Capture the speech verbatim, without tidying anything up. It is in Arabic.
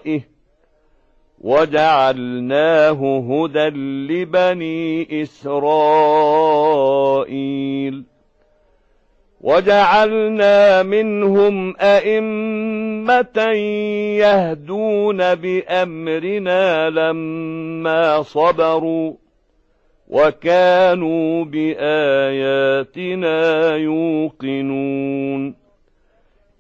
ورائه وجعلناه هدى لبني إسرائيل وجعلنا منهم أئمة يهدون بأمرنا لما صبروا وكانوا بآياتنا يوقنون